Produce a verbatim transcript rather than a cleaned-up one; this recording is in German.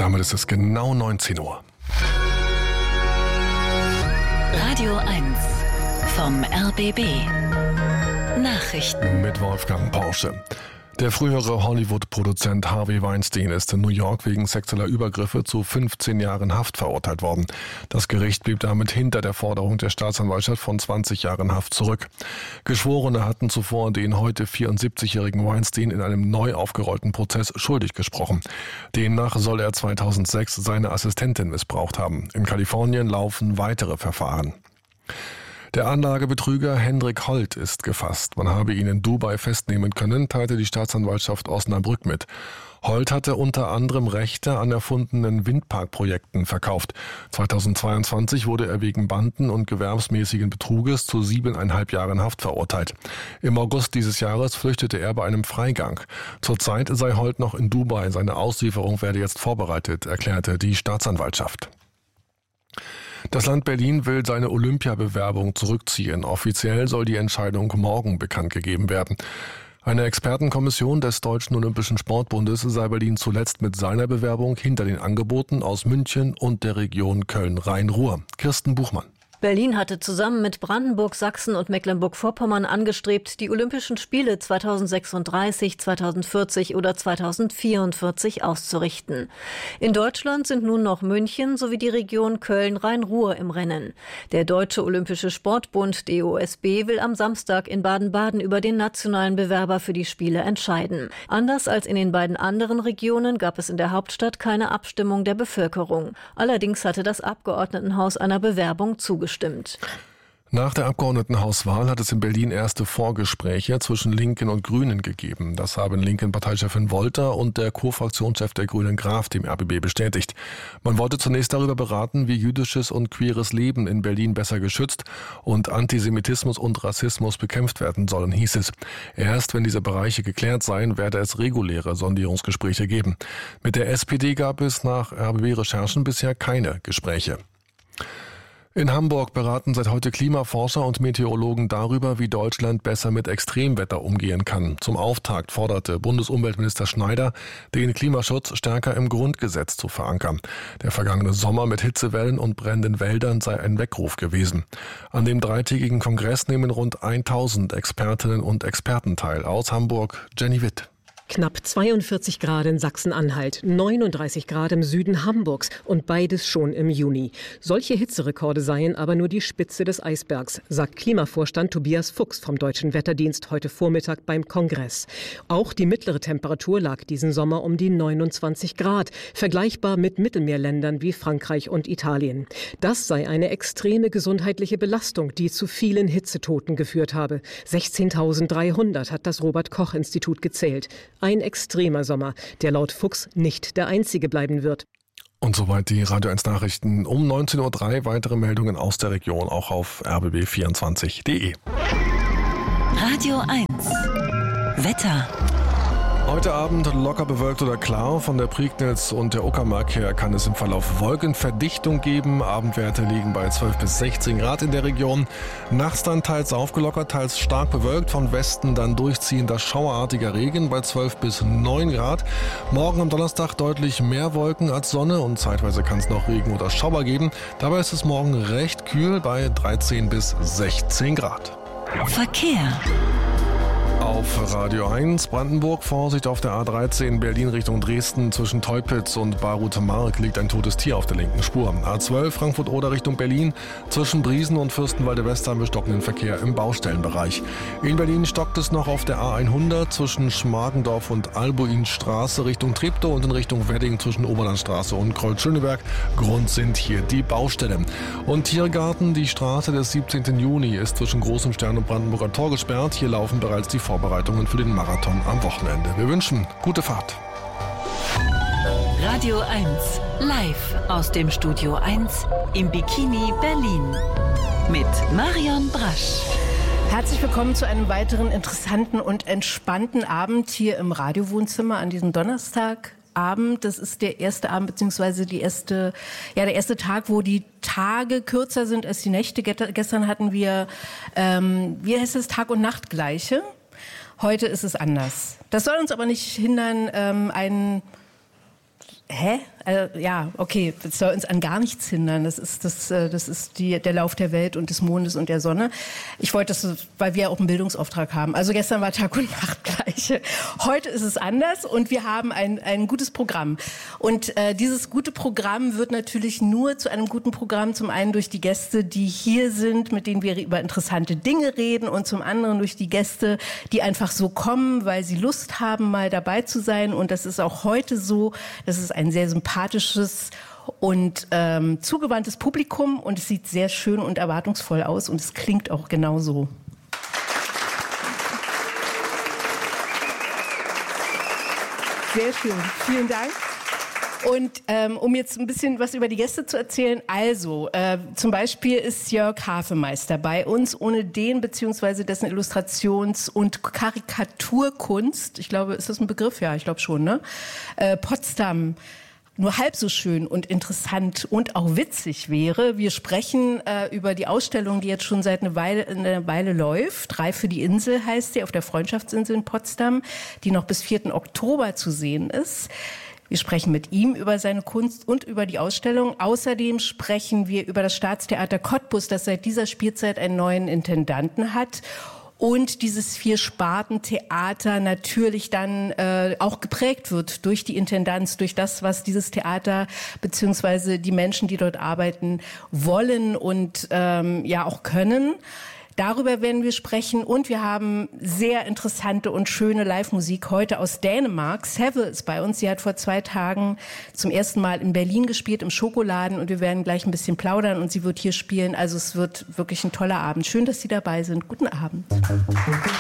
damit ist es genau neunzehn Uhr. Radio eins vom R B B. Nachrichten mit Wolfgang Porsche. Der frühere Hollywood-Produzent Harvey Weinstein ist in New York wegen sexueller Übergriffe zu fünfzehn Jahren Haft verurteilt worden. Das Gericht blieb damit hinter der Forderung der Staatsanwaltschaft von zwanzig Jahren Haft zurück. Geschworene hatten zuvor den heute vierundsiebzigjährigen Weinstein in einem neu aufgerollten Prozess schuldig gesprochen. Demnach soll er zweitausendsechs seine Assistentin missbraucht haben. In Kalifornien laufen weitere Verfahren. Der Anlagebetrüger Hendrik Holt ist gefasst. Man habe ihn in Dubai festnehmen können, teilte die Staatsanwaltschaft Osnabrück mit. Holt hatte unter anderem Rechte an erfundenen Windparkprojekten verkauft. zweitausendzweiundzwanzig wurde er wegen Banden- und gewerbsmäßigen Betruges zu siebeneinhalb Jahren Haft verurteilt. Im August dieses Jahres flüchtete er bei einem Freigang. Zurzeit sei Holt noch in Dubai. Seine Auslieferung werde jetzt vorbereitet, erklärte die Staatsanwaltschaft. Das Land Berlin will seine Olympiabewerbung zurückziehen. Offiziell soll die Entscheidung morgen bekannt gegeben werden. Eine Expertenkommission des Deutschen Olympischen Sportbundes sei Berlin zuletzt mit seiner Bewerbung hinter den Angeboten aus München und der Region Köln-Rhein-Ruhr. Kirsten Buchmann. Berlin hatte zusammen mit Brandenburg, Sachsen und Mecklenburg-Vorpommern angestrebt, die Olympischen Spiele zweitausendsechsunddreißig, zweitausendvierzig oder zweitausendvierundvierzig auszurichten. In Deutschland sind nun noch München sowie die Region Köln-Rhein-Ruhr im Rennen. Der Deutsche Olympische Sportbund D O S B will am Samstag in Baden-Baden über den nationalen Bewerber für die Spiele entscheiden. Anders als in den beiden anderen Regionen gab es in der Hauptstadt keine Abstimmung der Bevölkerung. Allerdings hatte das Abgeordnetenhaus einer Bewerbung zugestimmt. Stimmt. Nach der Abgeordnetenhauswahl hat es in Berlin erste Vorgespräche zwischen Linken und Grünen gegeben. Das haben Linken-Parteichefin Wolter und der Co-Fraktionschef der Grünen Graf dem R B B bestätigt. Man wollte zunächst darüber beraten, wie jüdisches und queeres Leben in Berlin besser geschützt und Antisemitismus und Rassismus bekämpft werden sollen, hieß es. Erst wenn diese Bereiche geklärt seien, werde es reguläre Sondierungsgespräche geben. Mit der S P D gab es nach R B B-Recherchen bisher keine Gespräche. In Hamburg beraten seit heute Klimaforscher und Meteorologen darüber, wie Deutschland besser mit Extremwetter umgehen kann. Zum Auftakt forderte Bundesumweltminister Schneider, den Klimaschutz stärker im Grundgesetz zu verankern. Der vergangene Sommer mit Hitzewellen und brennenden Wäldern sei ein Weckruf gewesen. An dem dreitägigen Kongress nehmen rund tausend Expertinnen und Experten teil. Aus Hamburg, Jenny Witt. Knapp zweiundvierzig Grad in Sachsen-Anhalt, neununddreißig Grad im Süden Hamburgs und beides schon im Juni. Solche Hitzerekorde seien aber nur die Spitze des Eisbergs, sagt Klimavorstand Tobias Fuchs vom Deutschen Wetterdienst heute Vormittag beim Kongress. Auch die mittlere Temperatur lag diesen Sommer um die neunundzwanzig Grad, vergleichbar mit Mittelmeerländern wie Frankreich und Italien. Das sei eine extreme gesundheitliche Belastung, die zu vielen Hitzetoten geführt habe. sechzehntausenddreihundert hat das Robert-Koch-Institut gezählt. Ein extremer Sommer, der laut Fuchs nicht der einzige bleiben wird. Und soweit die Radio eins Nachrichten um neunzehn Uhr drei. Weitere Meldungen aus der Region auch auf r b b vierundzwanzig punkt de. Radio eins Wetter. Heute Abend locker bewölkt oder klar. Von der Prignitz und der Uckermark her kann es im Verlauf Wolkenverdichtung geben. Abendwerte liegen bei zwölf bis sechzehn Grad in der Region. Nachts dann teils aufgelockert, teils stark bewölkt. Von Westen dann durchziehender schauerartiger Regen bei zwölf bis neun Grad. Morgen am Donnerstag deutlich mehr Wolken als Sonne und zeitweise kann es noch Regen oder Schauer geben. Dabei ist es morgen recht kühl bei dreizehn bis sechzehn Grad. Verkehr. Auf Radio eins Brandenburg, Vorsicht auf der A dreizehn Berlin Richtung Dresden. Zwischen Teupitz und Baruth-Mark liegt ein totes Tier auf der linken Spur. A zwölf Frankfurt-Oder Richtung Berlin. Zwischen Briesen und Fürstenwalde-West haben wir stockenden Verkehr im Baustellenbereich. In Berlin stockt es noch auf der A hundert zwischen Schmargendorf und Albuinstraße Richtung Treptow und in Richtung Wedding zwischen Oberlandstraße und Kreuz-Schöneberg. Grund sind hier die Baustellen. Und Tiergarten, die Straße des siebzehnten Juni ist zwischen Großem Stern und Brandenburger Tor gesperrt. Hier laufen bereits die Vorbereitungen für den Marathon am Wochenende. Wir wünschen gute Fahrt. Radio eins live aus dem Studio eins im Bikini Berlin mit Marion Brasch. Herzlich willkommen zu einem weiteren interessanten und entspannten Abend hier im Radiowohnzimmer an diesem Donnerstagabend. Das ist der erste Abend beziehungsweise die erste, ja der erste Tag, wo die Tage kürzer sind als die Nächte. Gestern hatten wir, ähm, wie heißt es, Tag- und Nachtgleiche. Heute ist es anders. Das soll uns aber nicht hindern, ähm, einen, hä? Äh, ja, okay, das soll uns an gar nichts hindern. Das ist, das, das ist die, der Lauf der Welt und des Mondes und der Sonne. Ich wollte das, weil wir auch einen Bildungsauftrag haben. Also gestern war Tag und Nacht gleich. Heute ist es anders und wir haben ein, ein gutes Programm. Und äh, dieses gute Programm wird natürlich nur zu einem guten Programm, zum einen durch die Gäste, die hier sind, mit denen wir über interessante Dinge reden, und zum anderen durch die Gäste, die einfach so kommen, weil sie Lust haben, mal dabei zu sein. Und das ist auch heute so. Das ist ein sehr sympathisches und ähm, zugewandtes Publikum und es sieht sehr schön und erwartungsvoll aus und es klingt auch genauso. Sehr schön, vielen Dank. Und ähm, um jetzt ein bisschen was über die Gäste zu erzählen, also äh, zum Beispiel ist Jörg Hafemeister bei uns, ohne den beziehungsweise dessen Illustrations- und Karikaturkunst, ich glaube, ist das ein Begriff? Ja, ich glaube schon, ne? Äh, Potsdam nur halb so schön und interessant und auch witzig wäre. Wir sprechen äh, über die Ausstellung, die jetzt schon seit einer Weile, eine Weile läuft. Drei für die Insel heißt sie, auf der Freundschaftsinsel in Potsdam, die noch bis vierten Oktober zu sehen ist. Wir sprechen mit ihm über seine Kunst und über die Ausstellung. Außerdem sprechen wir über das Staatstheater Cottbus, das seit dieser Spielzeit einen neuen Intendanten hat. Und dieses Vier-Sparten-Theater natürlich dann äh, auch geprägt wird durch die Intendanz, durch das, was dieses Theater beziehungsweise die Menschen, die dort arbeiten, wollen und ähm, ja auch können. Darüber werden wir sprechen und wir haben sehr interessante und schöne Live-Musik heute aus Dänemark. Seve ist bei uns. Sie hat vor zwei Tagen zum ersten Mal in Berlin gespielt, im Schokoladen, und wir werden gleich ein bisschen plaudern und sie wird hier spielen. Also es wird wirklich ein toller Abend. Schön, dass Sie dabei sind. Guten Abend.